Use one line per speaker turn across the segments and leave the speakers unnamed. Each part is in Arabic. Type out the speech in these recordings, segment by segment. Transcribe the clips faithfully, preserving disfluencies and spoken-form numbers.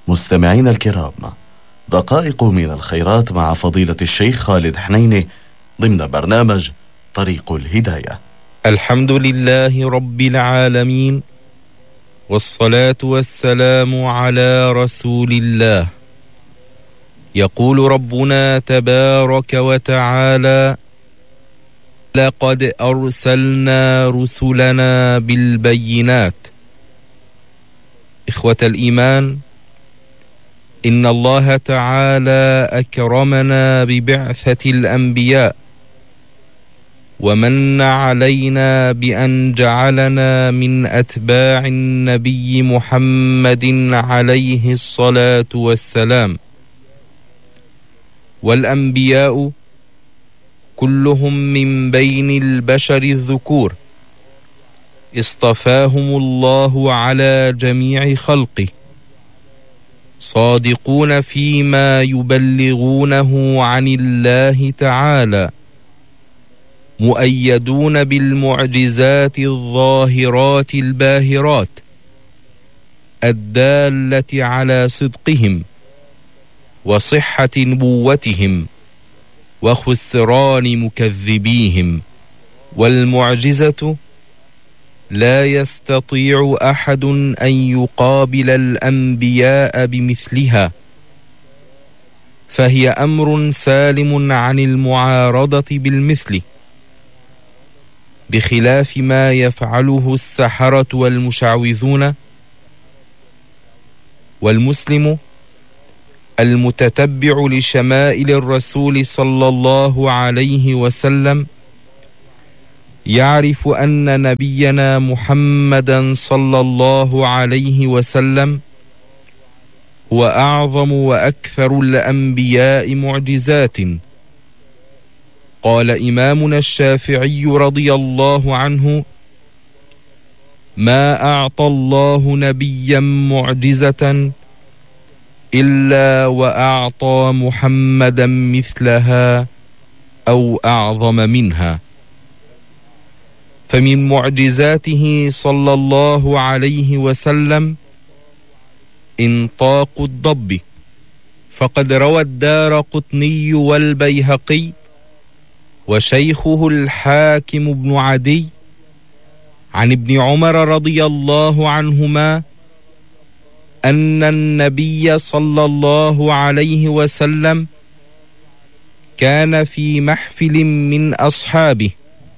مستمعينا الكرام، دقائق من الخيرات مع فضيلة الشيخ خالد حنيني ضمن برنامج طريق الهداية.
الحمد لله رب العالمين، والصلاة والسلام على رسول الله. يقول ربنا تبارك وتعالى: لقد أرسلنا رسلنا بالبينات. إخوة الإيمان، إن الله تعالى أكرمنا ببعثة الأنبياء، ومن علينا بأن جعلنا من أتباع النبي محمد عليه الصلاة والسلام. والأنبياء كلهم من بين البشر الذكور، اصطفاهم الله على جميع خلقه، صادقون فيما يبلغونه عن الله تعالى، مؤيدون بالمعجزات الظاهرات الباهرات الدالة على صدقهم وصحة نبوتهم وخسران مكذبيهم. والمعجزة لا يستطيع أحد أن يقابل الأنبياء بمثلها، فهي أمر سالم عن المعارضة بالمثل، بخلاف ما يفعله السحرة والمشعوذون. والمسلم المتتبع لشمائل الرسول صلى الله عليه وسلم يعرف أن نبينا محمدا صلى الله عليه وسلم هو أعظم وأكثر الأنبياء معجزات. قال إمامنا الشافعي رضي الله عنه: ما أعطى الله نبيا معجزة إلا وأعطى محمدا مثلها أو أعظم منها. فمن معجزاته صلى الله عليه وسلم إنطاق الضب، فقد روى الدارقطني والبيهقي وشيخه الحاكم بن عدي عن ابن عمر رضي الله عنهما أن النبي صلى الله عليه وسلم كان في محفل من أصحابه،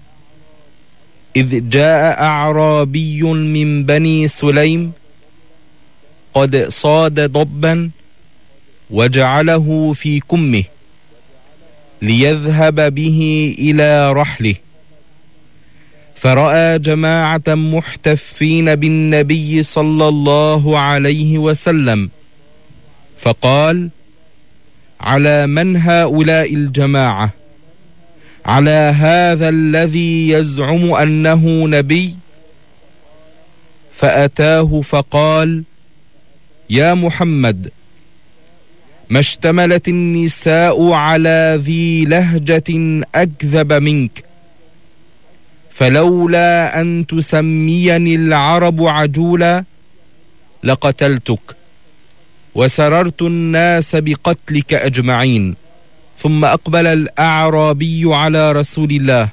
إذ جاء أعرابي من بني سليم قد صاد ضبا وجعله في كمه ليذهب به إلى رحله، فرأى جماعة محتفين بالنبي صلى الله عليه وسلم، فقال: على من هؤلاء الجماعة؟ على هذا الذي يزعم أنه نبي؟ فأتاه فقال: يا محمد، ما اشتملت النساء على ذي لهجة أكذب منك، فلولا أن تسميني العرب عجولا لقتلتك وسررت الناس بقتلك أجمعين. ثم أقبل الأعرابي على رسول الله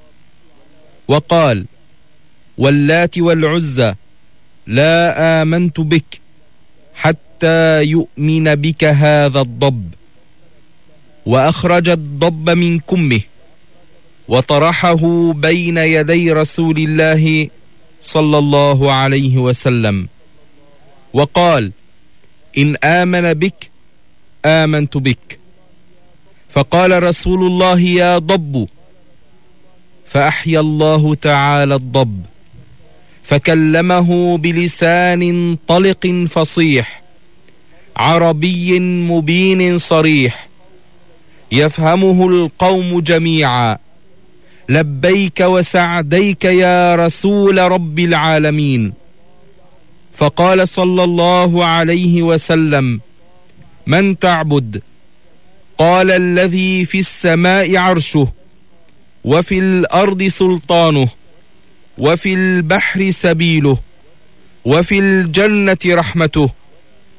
وقال: واللات والعزى لا آمنت بك حتى يؤمن بك هذا الضب. وأخرج الضب من كمه وطرحه بين يدي رسول الله صلى الله عليه وسلم وقال: إن آمن بك آمنت بك. فقال رسول الله: يا ضب. فأحيا الله تعالى الضب فكلمه بلسان طلق فصيح عربي مبين صريح يفهمه القوم جميعا: لبيك وسعديك يا رسول رب العالمين. فقال صلى الله عليه وسلم: من تعبد؟ قال: الذي في السماء عرشه، وفي الأرض سلطانه، وفي البحر سبيله، وفي الجنة رحمته،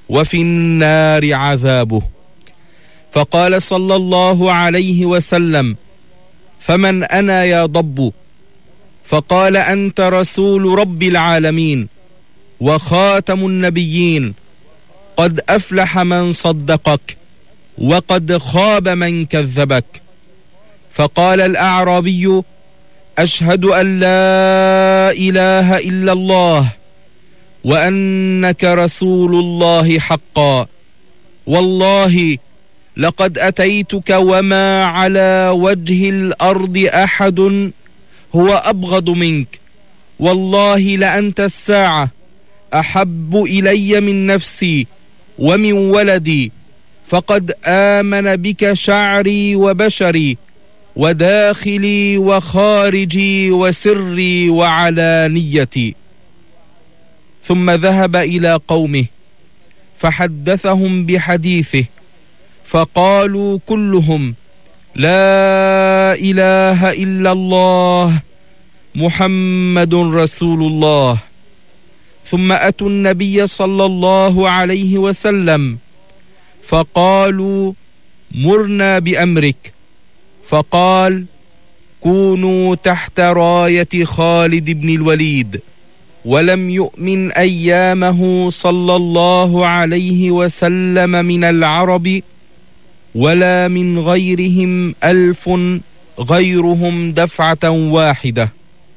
وفي النار عذابه. فقال صلى الله عليه وسلم: فمن أنا يا ضب؟ فقال: أنت رسول رب العالمين وخاتم النبيين، قد أفلح من صدقك وقد خاب من كذبك. فقال الأعرابي: أشهد أن لا إله إلا الله وأنك رسول الله حقا، والله لقد أتيتك وما على وجه الأرض أحد هو أبغض منك، والله لأنت الساعة أحب إلي من نفسي ومن ولدي، فقد آمن بك شعري وبشري وداخلي وخارجي وسري وعلانيتي. ثم ذهب إلى قومه فحدثهم بحديثه، فقالوا كلهم: لا إله إلا الله محمد رسول الله. ثم أتوا النبي صلى الله عليه وسلم فقالوا: مرنا بأمرك. فقال: كونوا تحت راية خالد بن الوليد. ولم يؤمن أيامه صلى الله عليه وسلم من العرب ولا من غيرهم ألف غيرهم دفعة واحدة.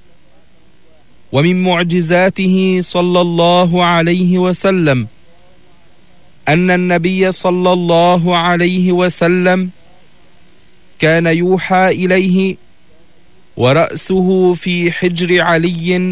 ومن معجزاته صلى الله عليه وسلم أن النبي صلى الله عليه وسلم كان يوحى إليه ورأسه في حجر علي